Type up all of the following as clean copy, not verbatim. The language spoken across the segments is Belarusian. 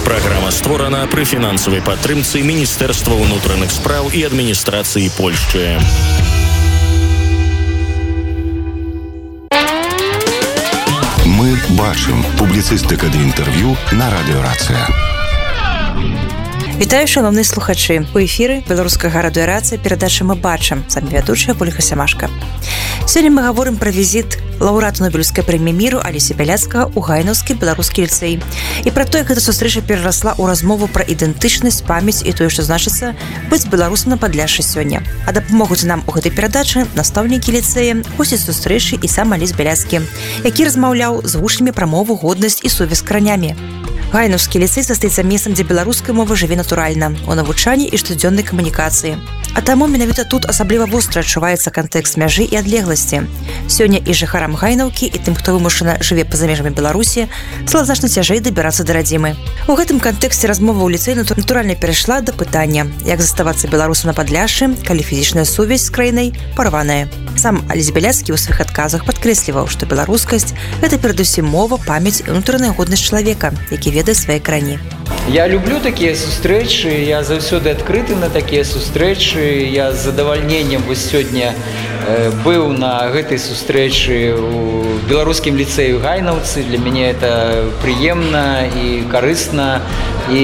Праграма створана пры фінансавай падтрымцы Міністэрства ўнутраных спраў і адміністрацыі Польшчы. Мы бачым. Публіцыстыка ды інтэрв'ю на радыёрацыя. Вітаю, шановныя слухачы. У эфіры беларускага радыёрацыя перадача «Мы бачым». З вами вядучая Ольга Сямашка. Сёння мы гаворым пра візіт лаўрэата Нобелеўскай прэміі міру Алеся Бяляцкага ў Гайнаўскі беларускі ліцэй. І пра тое, гэта сустрэча перарасла ў размову пра ідэнтычнасць, памяць і тое, што значыцца быць беларусам на Падляшшы сёння. А дапамогуць нам у гэтай перадачы настаўнікі ліцэя, госці сустрэчы і сам Алесь Бяляцкі, які размаўляў з вучнямі пра мову, годнасць і сувязь з каранямі. Гайнаўскі ліцэй застаецца месцам, дзе беларуская мова жыве натуральна, у навучанні і штодзённай камунікацыі. А таму менавіта тут асабліва востра адчуваецца кантэкст мяжы і адлегласці. Сёння і жыхарам Гайнаўкі, і тым, хто вымушана жыве па-за межамі Беларусі, стала значна цяжэй дабірацца да радзімы. У гэтым кантэксце размова ў ліцэі натуральна перайшла да пытання, як заставацца беларусам на Падляшшы, калі фізічная сувязь з краінай парваная. Сам Алесь Бяляцкі ў сваіх адказах падкрэсліваў, што беларускасць – гэта перадусім мова, памяць і ўнутраная годнасць чалавека, які ведае свае карані. Я люблю такія сустрэчы, я заўсёды адкрыты на такія сустрэчы. Я з задавальненнем вось сёння быў на гэтай сустрэчы ў беларускім ліцэі ў Гайнаўцы. Для мяне это прыемна і карысна. І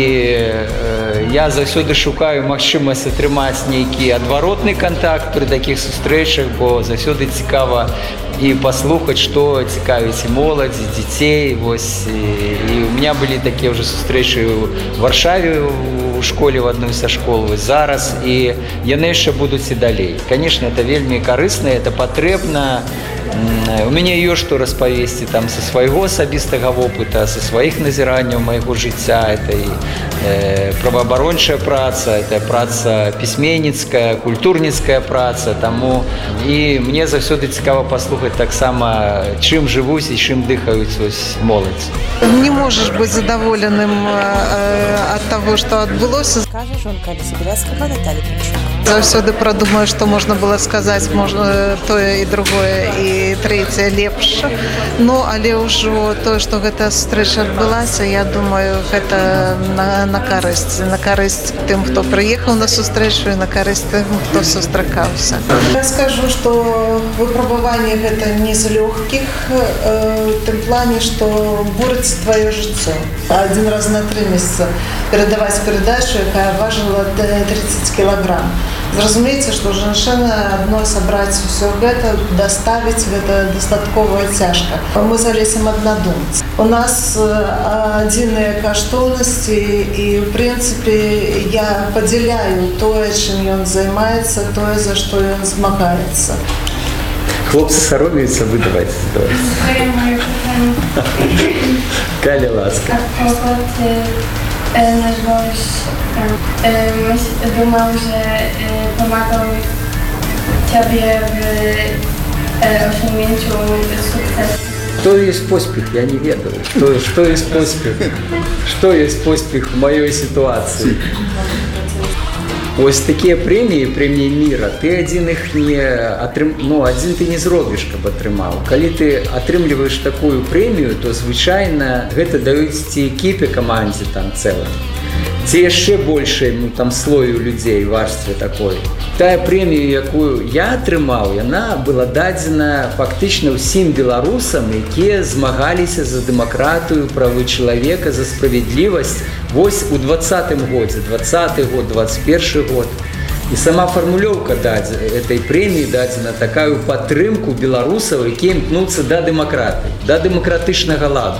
я заўсёды шукаю магчымасць атрымаць нейкі адваротны кантакт пры такіх сустрэчах, бо заўсёды цікава і паслухаць, што цікавіць і моладзь, і дзяцей. І у меня былі такія ўжо сустрэчы ў Варшаве у школе, в адной са школ зараз, і яны яшчэ будуць і далей. Конечно, это вельмі карысна, это патрэбна. У мяне ёсць што распавесці там са свайго асабістага вопыта, са сваіх назіранняў майго жыцця. Это і праваабарончая праца, это праца пісьменніцкая, культурніцкая праца. Таму і мне заўсёды цікава паслухаць таксама, чым жывуць і чым дыхаюць моладзь. Не можаш быць задаволеным ад таго, што адбылося. Скажа жонка Алеся Бяляцкага Наталья Пінчук. Заўсёды прадумаю, што можна было сказаць, тое і другое, і трэцяе лепш. Але ўжо тое, што гэтая сустрэча адбылася, я думаю, гэта на карысць тым, хто прыехаў на сустрэчу, і на карысць тым, хто сустракаўся. Я скажу, што выпрабаванне гэта не з лёгкіх, у тым плане, што бурыць тваё жыццё. Адзін раз на 3 месяца перадаваць перадачу, якая важыла 30 кілаграм. Зразумееце, што жанчына адной сабраць усё гэта, даставіць гэта дастаткова цяжка. Мы з Алесем аднадумцы. У нас адзіныя каштоўнасці і, ў прынцыпе, я падзяляю тое, чым ён займаецца, тое, за што ён змагаецца. Хлопцы саромеюцца выдаваць. Калі ласка. Nasz gość думał, że pomagał Ciebie w osiągnięciu sukcesu. Что есть поспех, я не ведаю. Что есть поспех? Что есть поспех в моей ситуации? Ось такія прэміі міра, ты адзін іх адзін ты не зробіш, каб атрымаў. Калі ты атрымліваеш такую прэмію, то звычайна гэта даюць ці экіпе, камандзе там цэлым, ці яшчэ большай слою людзей, варстве такой. Тая прэмія, якую я атрымаў, яна была дадзена фактычна ўсім беларусам, якія змагаліся за дэмакратыю, правы чалавека, за справядлівасць. Вось у 20-м годзе, 20-й год, 21-й год. І сама фармулёўка этой прэміі дадзена такую падтрымку беларусаў, якія імкнуцца да дэмакратыі, да дэмакратычнага ладу.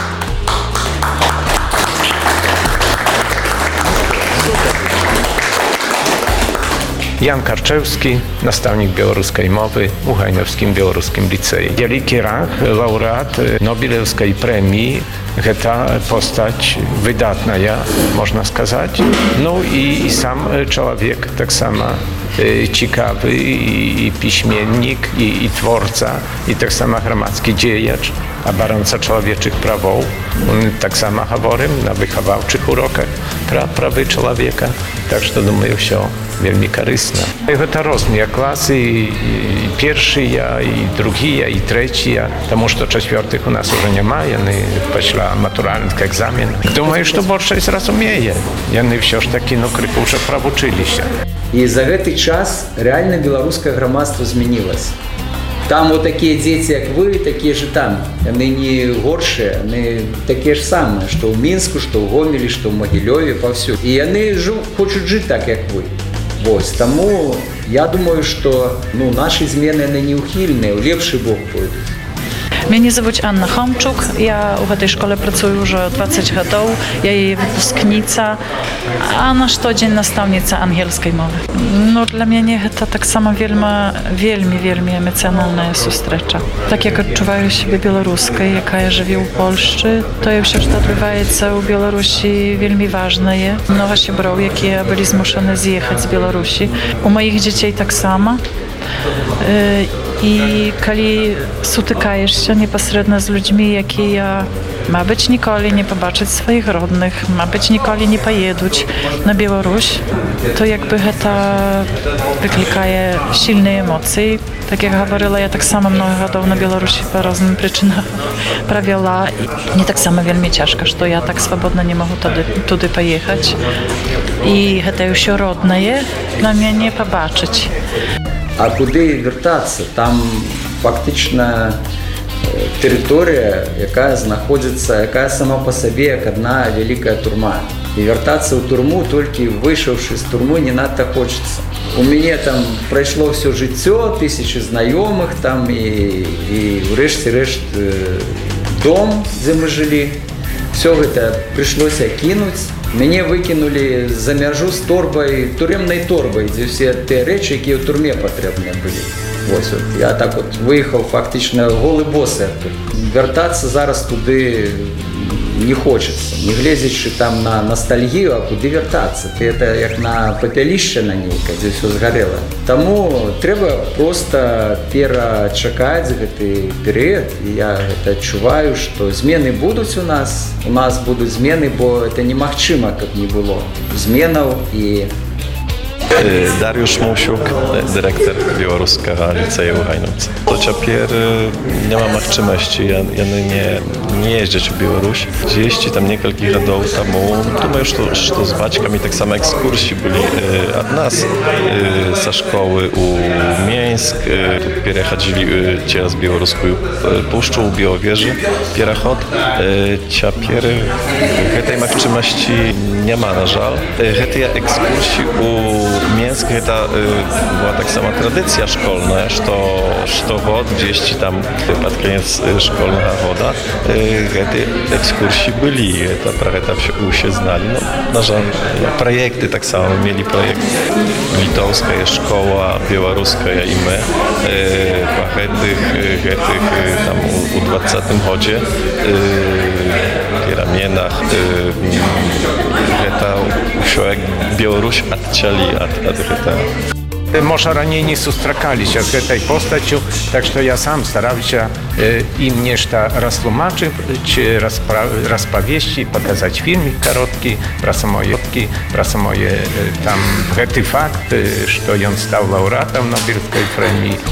Jan Karczewski, nastawnik białoruskiej mowy u Gajnowskim Białoruskim Liceum. Wielki rang, laureat Nobelewskiej premii, ta postać wydatna, można сказать. No i sam człowiek tak samo ciekawy, i piśmiennik, i twórca, i tak samo gromadzki dziejacz, оборонца człowieczych prawów. On tak samo говорим na wychowawczych urokach prawy człowieka. Tak że думаю, все вельмі карысна. Гэта розныя класы, і першыя, і другія, і трэція, таму што чацвёртых у нас уже няма, яны пасля матуральных экзаменаў. Думаю, што большасць разумее. Яны ўсё ж такі, крыху ўжо правучыліся. І за гэты час реально беларускае грамадства змянілася. Там вот такие дети, как вы, такие же там. Они не горшие, они такие же самые, что в Минску, что в Гомеле, что в Могилеве, повсюду. И они хочут жить так, как вы. Вот. Тому я думаю, что наши змены они неухильные, в лепший бок пойдут. Мяне завуць Анна Хомчук. Я ў гэтай школе працую ўжо 20 гадоў. Я яе выпускніца, а на штодзень настаўніца ангельскай мовы. Для мяне гэта таксама вельмі эмацыянальная сустрэча. Так як адчуваю сябе беларускай, якая жыве ў Польшчы, тое ўсё, што адбываецца ў Беларусі, вельмі важнае. Многа сяброў, якія былі змушаны з'ехаць з Беларусі. У маіх дзяцей таксама. І калі сутыкаешся непасрэдна з людзьмі, якія, мабыць, ніколі не пабачаць сваіх родных, мабыць, ніколі не паедуць на Беларусь, то якby гэта выклікае сильныя эмоцыі. Так як гаварыла, я таксама многа гадоў на Беларусі па розным прычынам правяла. І мне таксама вельмі цяжка, што я так свабодна не магу туды паехаць. І гэта ўсё роднае на мяне пабачыць. А куды вяртацца? Там фактычна тэрыторыя, якая знаходзіцца, якая сама па сабе як адна вялікая турма. І вяртацца ў турму, толькі выйшаўшы з турмы, не надта хочацца. У мяне там прайшло ўсё жыццё, тысячы знаёмых там і ўрэшце рэшт дом, дзе мы жылі. Все гэта прыйшлося кінуць. Мяне выкінулі за мяжу з торбай, турэмнай торбай, дзе ўсе тыя рэчы, якія ў турме патрэбныя былі. Вось, я так выехаў фактычна голы босы адтуль. Вяртацца зараз туды не хочацца, не гледзячы там на ностальгію, а куды вяртацца. Это як на папялішча на нейкае, дзе ўсё згарэла. Таму трэба проста перачакаць гэты перыяд. І я гэта адчуваю, што змены будуць у нас будуць змены, бо это немагчыма, каб не было зменаў. І Dariusz Musiuk, dyrektor Białoruskiego Liceum u Hajnówce. To цяпер няма магчымасці яны не ездзяць у Беларусь. Дзесьці там некалькі гадоў таму. Думаю, што з бацькамі таксама экскурсіі былі ад нас са школы у Мінск. Перахадзілі цераз беларускую пушчу ў Біałowieży. Пераход. Цяпер гэтай магчымасці няма, на жаль. Гэтыя экскурсіі у Мінск гэта была таксама традыцыя школьная, што год дзесьці там пад канец школьнага года гэты экскурсіі былі, пра гэта ўсе зналі. На жаль, праекты таксама мелі праект літоўская школа, беларуская і мы па гэтых там у 20-м годзе пераменах гэта ўсё як Беларусь адчалі ад гэтага. Можа, раней не сустракаліся з гэтай постаццю, так што я сам стараўся ім нешта растлумачыць, распавесці, паказаць фільмік кароткі пра самое там гэты факт, што ён стаў лаўрэатам Нобелевскай прэміі.